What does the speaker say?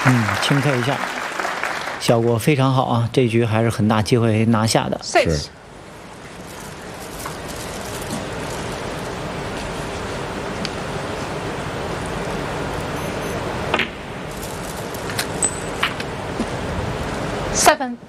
轻 K 一下，效果非常好啊！这局还是很大机会拿下的。 是。 7